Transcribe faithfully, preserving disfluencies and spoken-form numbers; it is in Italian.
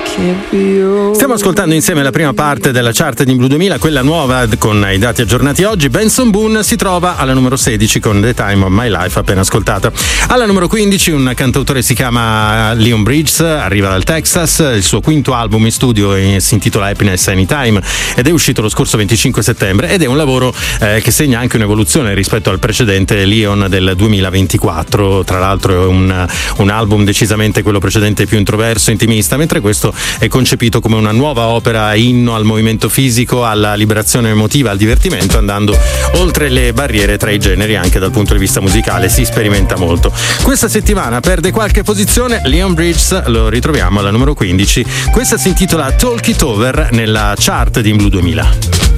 Stiamo ascoltando insieme la prima parte della chart di Blue duemila, quella nuova con i dati aggiornati oggi. Benson Boone si trova alla numero sedici con The Time of My Life, appena ascoltata. Alla numero quindici un cantautore si chiama Leon Bridges, arriva dal Texas, il suo quinto album in studio si intitola Happiness Anytime ed è uscito lo scorso venticinque settembre ed è un lavoro eh, che segna anche un'evoluzione rispetto al precedente Leon del duemilaventiquattro. Tra l'altro è un, un album decisamente quello precedente più introverso, intimista, mentre questo è concepito come una nuova opera inno al movimento fisico, alla liberazione emotiva, al divertimento, andando oltre le barriere tra i generi. Anche dal punto di vista musicale si sperimenta molto. Questa settimana perde qualche posizione Leon Bridges, lo ritroviamo alla numero quindici. Questa si intitola Talk It Over nella chart di Blue duemila.